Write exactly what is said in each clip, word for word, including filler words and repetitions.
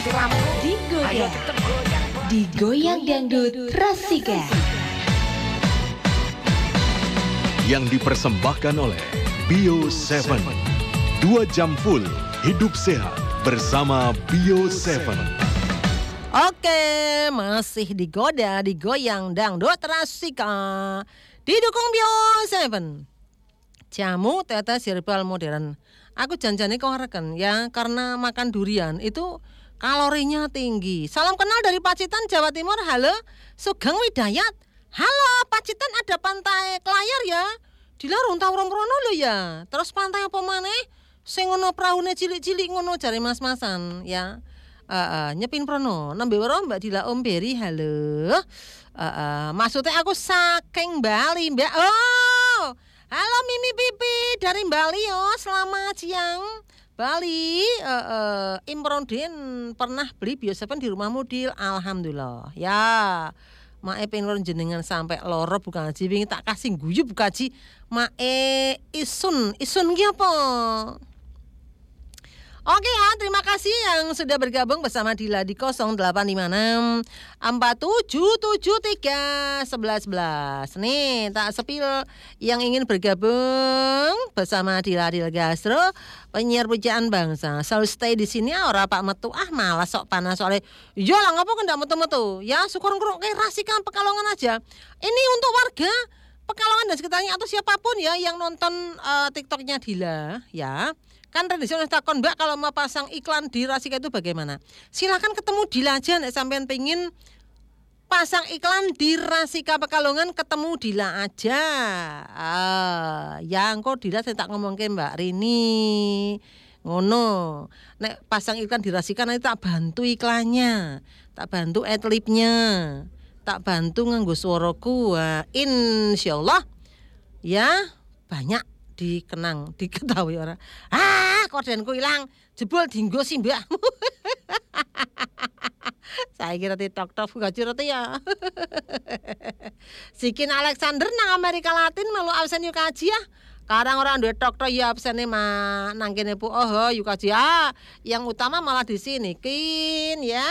Digoyang, digoyang dangdut Rasika. Yang dipersembahkan oleh Bio tujuh. Dua jam full hidup sehat bersama Bio tujuh. Oke, masih digoda, digoyang dangdut Rasika. Didukung Bio tujuh. Jamu tetes herbal modern. Aku janjane kau rekan ya, karena makan durian itu kalorinya tinggi. Salam kenal dari Pacitan, Jawa Timur. Halo, Sugeng Widayat. Halo, Pacitan ada pantai Kelayar ya. Dilarung ta urung rono lho ya. Terus pantai apa maneh? Sing ngono praune cilik-cilik ngono jare mas-masan ya. Uh, uh, nyepin prono nembe waro Mbak Dila Om Beri. Halo. Uh, uh, maksudnya aku saking Bali, Mbak. Oh. Halo Mimi Pipi dari Bali yo. Selamat siang. Bali, uh, uh, Imrodin pernah beli Bio tujuh di rumah Mudil. Alhamdulillah. Ya. Mae pengen jenengan sampai loro bukan haji wingi tak kasih guyu bukan haji. Mae isun, isun ki apa? Oke ya, terima kasih yang sudah bergabung bersama Dila di nol delapan lima enam empat tujuh tujuh tiga satu satu satu. Nih, tak sepil yang ingin bergabung bersama Dila di Gastro, penyiar pujaan bangsa. Selalu stay di sini ora Pak metu ah malas sok panas soalnya. Yo lah ngapa ndak metu-metu? Ya syukur ngrung kayak Rasika Pekalongan aja. Ini untuk warga Pekalongan dan sekitarnya atau siapapun ya yang nonton uh, TikToknya Dila ya. Kan tradisional takon Mbak kalau mau pasang iklan di Rasika itu bagaimana? Silakan ketemu Dila aja nek sampean pengin pasang iklan di Rasika Pekalongan, ketemu Dila aja. Ah, yang kok Dila saya tak ngomongke Mbak Rini. Ngono. Nek pasang iklan di Rasika nanti tak bantu iklannya, tak bantu adlibnya, tak bantu nganggo suaraku. Insyaallah ya banyak dikenang, diketahui orang. Ah, kordenku hilang, jebol dinggo sih mbakmu. Saya kira TikTok gak curhat ya. Sikin Alexander nang Amerika Latin melu absen yuk kaji ya. Kadang orang duwe tok-tok ya absene mah nang kene pu oh yuk kaji ah. Yang utama malah di sini kin ya.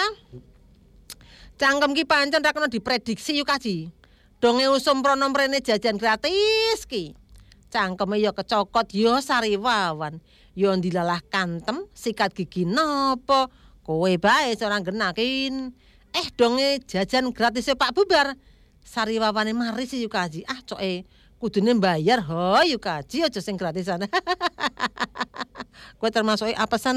Cangkem ki pancen ra kena diprediksi yuk kaji. Donge usum prono mrene jajan gratis ki. Cangkeme ya kecokot ya sariwawan. Ya dilalah kantem, sikat gigi nopo. Kowe bae seorang genakin. Eh donge jajan gratis Pak bubar. Sariwawane mari si Yukaji. Ah coke kudune bayar ho Yukaji aja sing gratisan. Kowe termasuk apesan.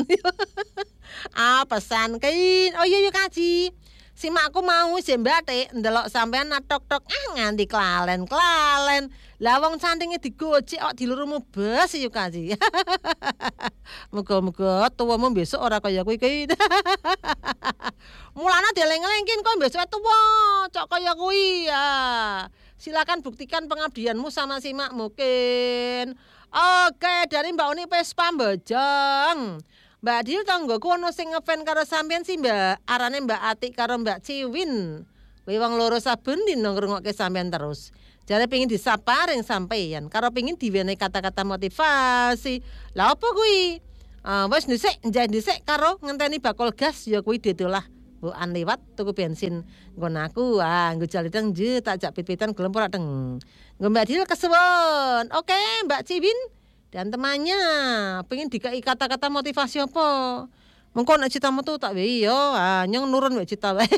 Apesan kin. Oh iya Yukaji. Si makku mau si mbate ndelok sampean natok-tok ah nganti klalen-klalen. Lah wong cantinge digojek kok dilurumu bes yo kaji. Muga-muga tuwamu besok ora kaya kuwi ki. Mulane deleng-elengkin kok besok tuwa cok kaya kuwi ya. Silakan buktikan pengabdianmu sama si mak mungkin. Oke, dari Mbak Uni Pespa Bojong. Mbak Dil tanggoku ono sing ngefan karo sampean sih Mbak. Arane Mbak Atik karo Mbak Ciwin. Kowe wong loro saben dina ngrungokke sampean terus. Jare pengin disaparing sampean, karo pengin diwenehi kata-kata motivasi. Lah apa kuwi? Ah wis dhisik, njah dhisik karo ngenteni bakul gas ya kuwi dedolah. Mbokan liwat tuku bensin nggon aku. Ah nggo jaliteng je tak jak pit-pitan gelem ora teng. Nggo Mbak Dil kesuwun. Oke, Mbak Ciwin dan temannya pengen dikai kata-kata motivasi apa? Mengko nek citamu tuh tak wei yo, ah nyong nurun wae cita wae.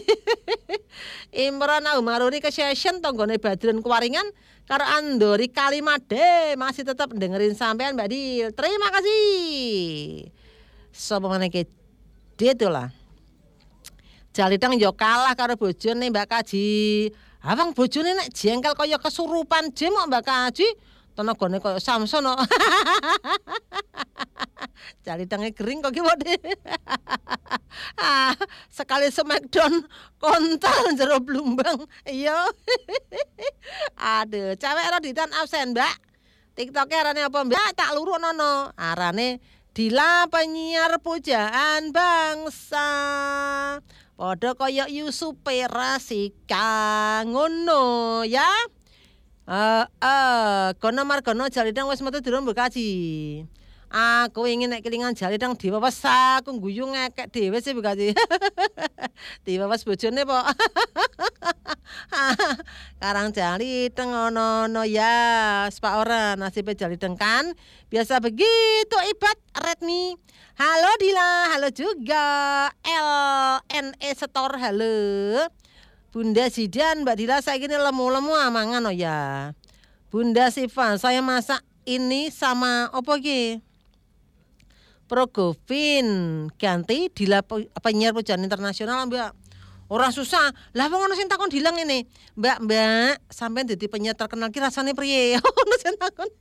Imran Umaruri ke session tonggone Badrun Kuwaringan karo Andori Kalimade masih tetap dengerin sampean Mbak Dil. Terima kasih. Sopo meneh lah. Jalitang yo kalah karo bojone Mbak Kaji. Awang bojone nek jengkel kaya kesurupan jem kok Mbak Kaji. Tenagane kaya Samson kok. Jalitange kering kok ki mode. Ah, sekali smackdown kontol jero blumbang. Iya. Aduh, cewek raditan absen, Mbak. TikTok-e arane apa, Mbak? Tak luru nono. Arane Dila penyiar pujaan bangsa. Padha kaya Yusuf Rasika ngono ya. Eh uh, uh, kono margono jalidang wis metu durung berkaji. Aku ingin nek kelingan jali nang diwawas aku guyu ngekek dhewe sih bekasi. Diwawas bojone po. Karang jali teng ono-ono ya, sepak ora nasibe jali teng kan. Biasa begitu ibat Redmi. Halo Dila, halo juga L N E Store, halo. Bunda Zidan, Mbak Dila saya gini lemu-lemu amangan oh ya. Bunda Siva, saya masak ini sama opo iki? Progovin ganti Dila penyiar pujian internasional Mbak. Ora susah. Lah wong ono sing takon Dilang ini. Mbak, Mbak, sampean dadi penyiar terkenal ki rasane priye? Ono sing takon.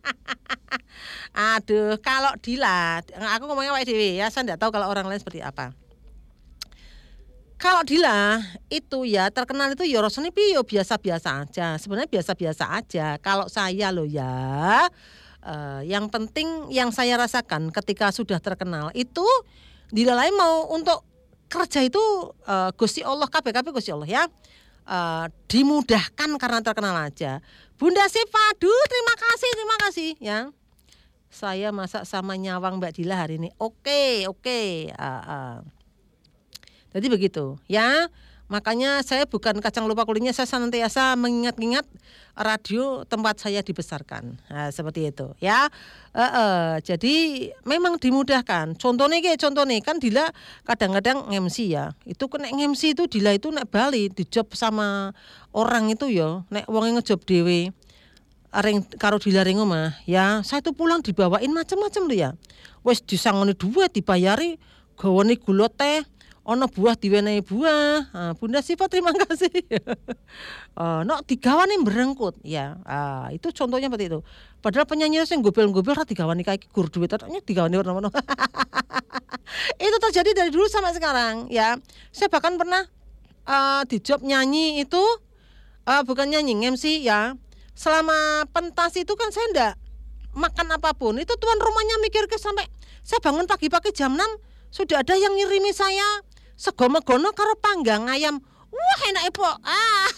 Aduh, kalau Dila, aku ngomongnya awake dhewe ya, saya enggak tahu kalau orang lain seperti apa. Kalau Dila itu ya terkenal itu ya rasanya piye biasa-biasa aja. Sebenarnya biasa-biasa aja. Kalau saya loh ya, uh, yang penting yang saya rasakan ketika sudah terkenal itu Dila lain mau untuk kerja itu uh, Gusti Allah, K B K B Gusti Allah ya. Uh, dimudahkan karena terkenal aja. Bunda Siva, aduh terima kasih, terima kasih ya. Saya masak sama nyawang Mbak Dila hari ini. Oke, oke. Uh, uh. Jadi begitu ya. Makanya saya bukan kacang lupa kulitnya, saya senantiasa mengingat-ingat radio tempat saya dibesarkan. Nah, seperti itu ya. E -e, jadi memang dimudahkan. Contohnya kayak contohnya kan Dila kadang-kadang M C ya. Itu kena M C itu Dila itu nek Bali di job sama orang itu ya. Nek wong ngejob dhewe. Areng karo Dila ring omah ya. Saya itu pulang dibawain macam-macam lho ya. Wes disangoni duit dibayari gawane gula teh. Ono buah diwenehi buah. Nah, Bunda Siva terima kasih. uh, no digawani berengkut ya. Uh, itu contohnya seperti itu. Padahal penyanyi sing gobel-gobel ra digawani kayak gur duit ternyata digawani ono-ono. Itu terjadi dari dulu sampai sekarang ya. Saya bahkan pernah uh, di job nyanyi itu uh, bukan nyanyi M C ya. Selama pentas itu kan saya enggak makan apapun. Itu tuan rumahnya mikir ke sampai saya bangun pagi-pagi jam enam sudah ada yang ngirimi saya sego megono karo panggang ayam. Wah enak po. Ah.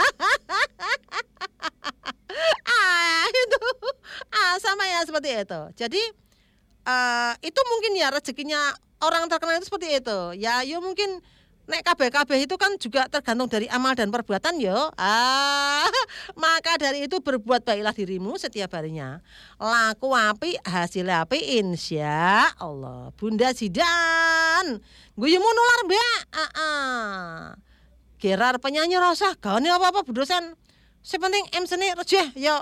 ah itu ah sama ya seperti itu. Jadi uh, itu mungkin ya rezekinya orang terkenal itu seperti itu. Ya yo mungkin nek K B K B itu kan juga tergantung dari amal dan perbuatan yo. Ah, maka dari itu berbuat baiklah dirimu setiap harinya. Laku api, hasil api insya Allah. Bunda Zidan, guyumu nular Mbak. Ah, ah. Gerar penyanyi rasa gawane apa-apa Bu dosen. Sepenting M seni rejeh yo.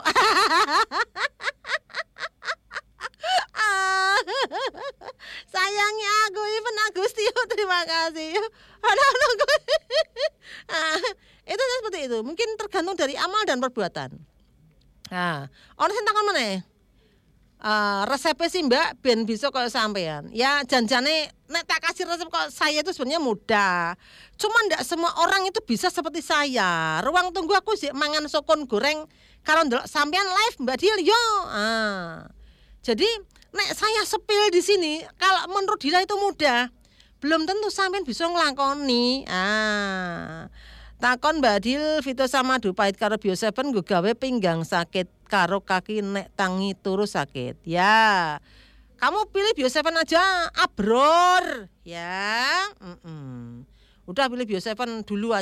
Ah, sayangnya aku Ivan Agustio terima kasih. Aduh, ah, itu seperti itu. Mungkin tergantung dari amal dan perbuatan. Nah, orang sing takon meneh. Uh, resepnya sih Mbak ben bisa kok sampean. Ya janjane nek tak kasih resep kok saya itu sebenarnya mudah. Cuma ndak semua orang itu bisa seperti saya. Ruang tunggu aku sih mangan sokon goreng kalau ndelok sampean live Mbak Dil yo. Ah. Jadi nek saya sepil di sini kalau menurut Dila itu mudah. Belum tentu sampean bisa nglakoni. Ah. Takon Mbak Dil Vito sama Dupait karo Bio seven nggo gawe pinggang sakit karo kaki nek tangi turu sakit. Ya. Kamu pilih Bio seven aja, abror. Ya. Mm -mm. Udah pilih Bio seven dulu aja.